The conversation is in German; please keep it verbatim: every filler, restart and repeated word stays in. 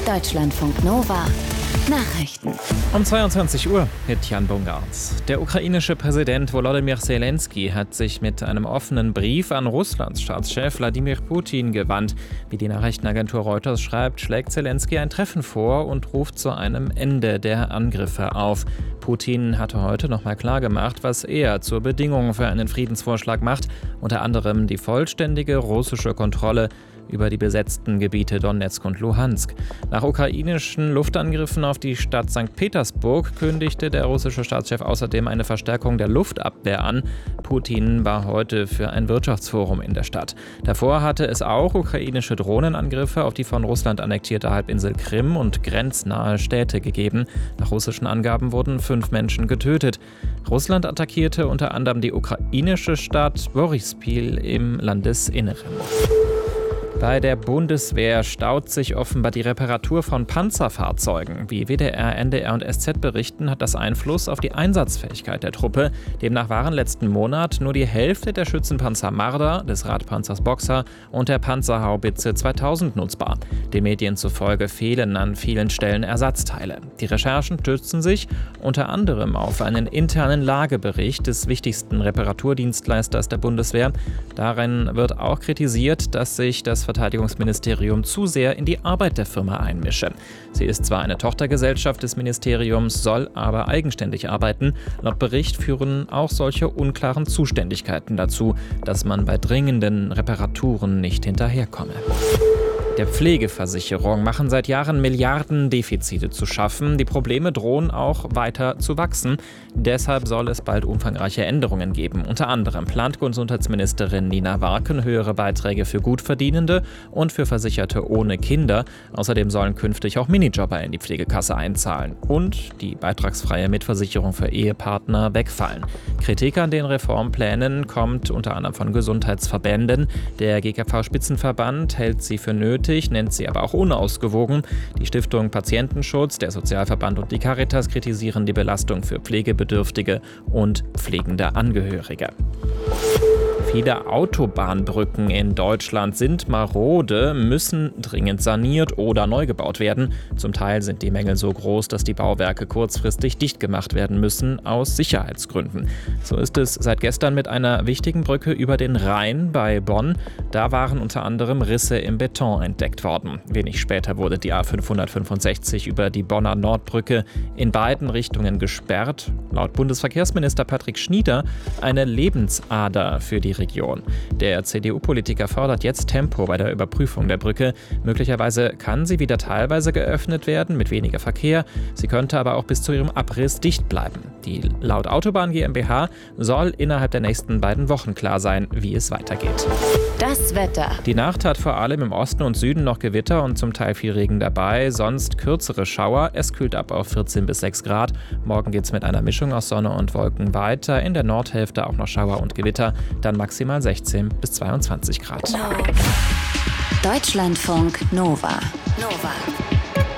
Deutschlandfunk Nova Nachrichten. Um zweiundzwanzig Uhr mit Jan Bungartz. Der ukrainische Präsident Volodymyr Zelensky hat sich mit einem offenen Brief an Russlands Staatschef Wladimir Putin gewandt. Wie die Nachrichtenagentur Reuters schreibt, schlägt Zelensky ein Treffen vor und ruft zu einem Ende der Angriffe auf. Putin hatte heute nochmal klargemacht, was er zur Bedingung für einen Friedensvorschlag macht, unter anderem die vollständige russische Kontrolle über die besetzten Gebiete Donezk und Luhansk. Nach ukrainischen Luftangriffen auf die Stadt Sankt Petersburg kündigte der russische Staatschef außerdem eine Verstärkung der Luftabwehr an. Putin war heute für ein Wirtschaftsforum in der Stadt. Davor hatte es auch ukrainische Drohnenangriffe auf die von Russland annektierte Halbinsel Krim und grenznahe Städte gegeben. Nach russischen Angaben wurden fünf Menschen getötet. Russland attackierte unter anderem die ukrainische Stadt Boryspil im Landesinneren. Bei der Bundeswehr staut sich offenbar die Reparatur von Panzerfahrzeugen. Wie W D R, N D R und S Z berichten, hat das Einfluss auf die Einsatzfähigkeit der Truppe. Demnach waren letzten Monat nur die Hälfte der Schützenpanzer Marder, des Radpanzers Boxer und der Panzerhaubitze zweitausend nutzbar. Den Medien zufolge fehlen an vielen Stellen Ersatzteile. Die Recherchen stützen sich unter anderem auf einen internen Lagebericht des wichtigsten Reparaturdienstleisters der Bundeswehr. Darin wird auch kritisiert, dass sich das Verteidigungsministerium zu sehr in die Arbeit der Firma einmische. Sie ist zwar eine Tochtergesellschaft des Ministeriums, soll aber eigenständig arbeiten. Laut Bericht führen auch solche unklaren Zuständigkeiten dazu, dass man bei dringenden Reparaturen nicht hinterherkomme. Der Pflegeversicherung machen seit Jahren Milliarden Defizite zu schaffen. Die Probleme drohen auch weiter zu wachsen. Deshalb soll es bald umfangreiche Änderungen geben. Unter anderem plant Gesundheitsministerin Nina Warken höhere Beiträge für Gutverdienende und für Versicherte ohne Kinder. Außerdem sollen künftig auch Minijobber in die Pflegekasse einzahlen und die beitragsfreie Mitversicherung für Ehepartner wegfallen. Kritik an den Reformplänen kommt unter anderem von Gesundheitsverbänden. Der G K V-Spitzenverband hält sie für nötig, nennt sie aber auch unausgewogen. Die Stiftung Patientenschutz, der Sozialverband und die Caritas kritisieren die Belastung für Pflegebedürftige und pflegende Angehörige. Viele Autobahnbrücken in Deutschland sind marode, müssen dringend saniert oder neu gebaut werden. Zum Teil sind die Mängel so groß, dass die Bauwerke kurzfristig dicht gemacht werden müssen, aus Sicherheitsgründen. So ist es seit gestern mit einer wichtigen Brücke über den Rhein bei Bonn. Da waren unter anderem Risse im Beton entdeckt worden. Wenig später wurde die A fünfhundertfünfundsechzig über die Bonner Nordbrücke in beiden Richtungen gesperrt. Laut Bundesverkehrsminister Patrick Schnieder eine Lebensader für die Region. Der C D U-Politiker fordert jetzt Tempo bei der Überprüfung der Brücke. Möglicherweise kann sie wieder teilweise geöffnet werden mit weniger Verkehr. Sie könnte aber auch bis zu ihrem Abriss dicht bleiben. Die laut Autobahn GmbH soll innerhalb der nächsten beiden Wochen klar sein, wie es weitergeht. Das Wetter. Die Nacht hat vor allem im Osten und Süden noch Gewitter und zum Teil viel Regen dabei, sonst kürzere Schauer. Es kühlt ab auf vierzehn bis sechs Grad. Morgen geht es mit einer Mischung aus Sonne und Wolken weiter. In der Nordhälfte auch noch Schauer und Gewitter. Dann maximal sechzehn bis zweiundzwanzig Grad. Deutschlandfunk Nova. Nova.